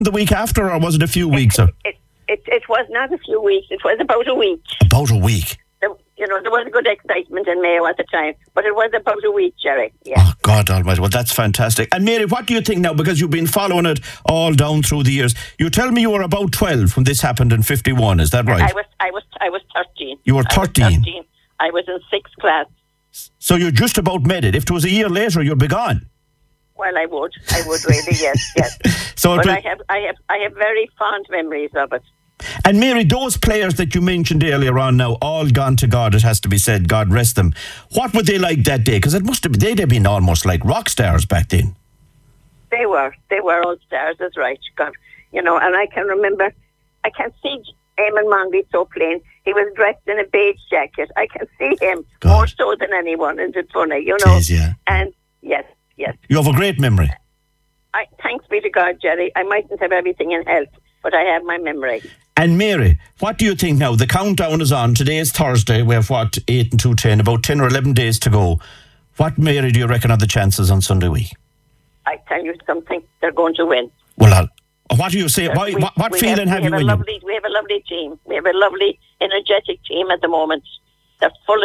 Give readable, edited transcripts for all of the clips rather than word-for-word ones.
the week after, or was it a few weeks? It was not a few weeks. It was about a week. About a week? There was a good excitement in Mayo at the time, but it was about a week, Jerry. Yeah. Oh, God almighty. Well, that's fantastic. And Mary, what do you think now? Because you've been following it all down through the years. You tell me you were about 12 when this happened in 51. Is that right? I was 13. You were 13? I was in 6th class. So you just about made it. If it was a year later, you'd be gone. Well, I would really, yes. So but I have very fond memories of it. And Mary, those players that you mentioned earlier on now, all gone to God, it has to be said, God rest them. What were they like that day? Because they'd have been almost like rock stars back then. They were all stars, that's right. God, and I can remember, I can see Eamon Mondy so plain. He was dressed in a beige jacket. I can see him more so than anyone. Isn't it funny, It is, yeah. And yes. You have a great memory. Thanks be to God, Jerry. I mightn't have everything in health, but I have my memory. And Mary, what do you think now? The countdown is on. Today is Thursday. We have 8 and 2-10, about 10 or 11 days to go. What, Mary, do you reckon are the chances on Sunday week? I tell you something, they're going to win. Well, what do you say? What feeling have you in you? We have a lovely team. We have a lovely, energetic team at the moment. They're full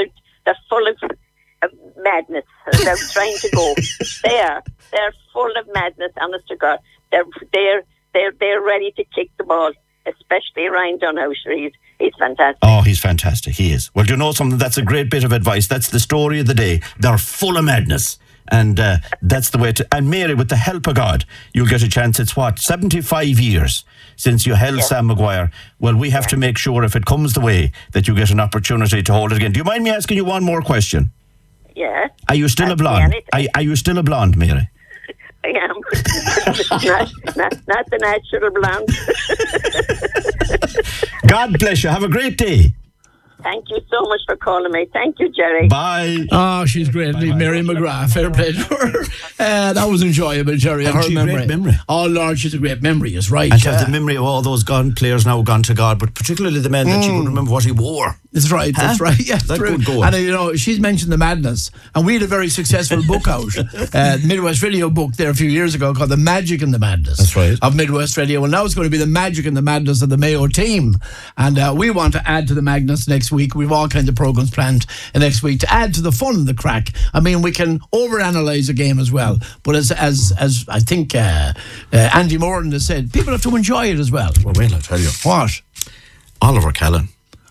of madness. They're trying to go. They're full of madness, honest to God. They're ready to kick the ball, especially Ryan Dunhouse. He's fantastic. Oh, he's fantastic. He is. Well, do you know something? That's a great bit of advice. That's the story of the day. They're full of madness. And that's the way to... And Mary, with the help of God, you'll get a chance. It's 75 years since you held Sam Maguire. Well, we have to make sure, if it comes the way, that you get an opportunity to hold it again. Do you mind me asking you one more question? Yeah. Are you still a blonde? Are you still a blonde, Mary? I am. not the natural blonde. God bless you. Have a great day. Thank you so much for calling me. Thank you, Jerry. Bye. Oh, she's great. Mary McGrath. Fair play to her. That was enjoyable, Jerry. And her memory. Oh, Lord, she's a great memory. Is right. And to have the memory of all those players now gone to God, but particularly the men that she couldn't remember what he wore. That's right. Huh? That's right. Yeah, that good going. And she's mentioned the madness, and we had a very successful book out, Midwest Radio book there a few years ago called "The Magic and the Madness." That's right. Of Midwest Radio. Well, now it's going to be the magic and the madness of the Mayo team, and we want to add to the madness next week. We've all kinds of programs planned next week to add to the fun and the crack. I mean, we can overanalyze a game as well, but as I think Andy Moran has said, people have to enjoy it as well. Well, I'll tell you. What? Oliver Callan,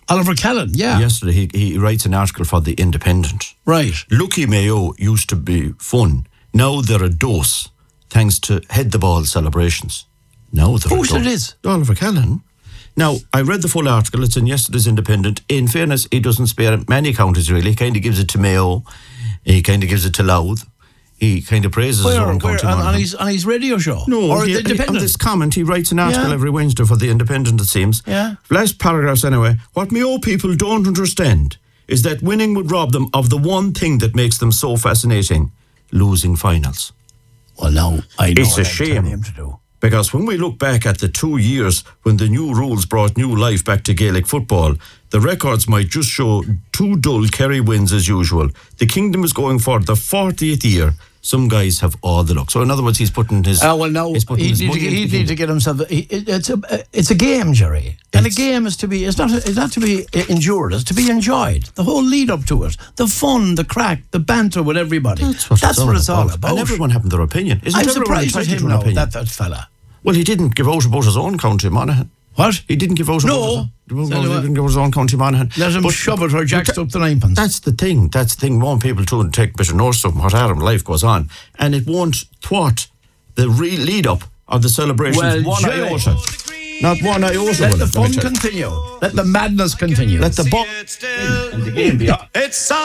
yeah. Yesterday he writes an article for The Independent. Right. Lucky Mayo used to be fun. Now they're a dose, thanks to head the ball celebrations. Now they're a dose. It is? Oliver Callan. Now, I read the full article. It's in yesterday's Independent. In fairness, he doesn't spare many counties, really. He kind of gives it to Mayo. He kind of gives it to Louth. He kind of praises his own county. On his radio show? No, or The Independent? On this comment, he writes an article every Wednesday for The Independent, it seems. Yeah. Last paragraphs, anyway. What Mayo people don't understand is that winning would rob them of the one thing that makes them so fascinating, losing finals. Well, no, I know it's a what shame. I'm telling him to do. Because when we look back at the 2 years when the new rules brought new life back to Gaelic football, the records might just show 2 dull Kerry wins as usual. The Kingdom is going for the 40th year. Some guys have all the luck. So in other words, he's putting his... well, no, he needs to get himself... It's a game, Jerry. And a game is to be... It's not to be endured. It's to be enjoyed. The whole lead up to it. The fun, the crack, the banter with everybody. That's what it's all about. And everyone having their opinion. I'm surprised at him now, that fella. Well, he didn't give out about his own county, Monaghan. What? He didn't give out about he didn't give his own county, Monaghan. Let him shove it or jacked up the ninepence. That's the thing. Want people to take a bit of notice of what Adam life goes on. And it won't thwart the real lead up of the celebrations one iota. Not one iota. Let the fun continue. Let the madness continue. Let the ball and the game be on.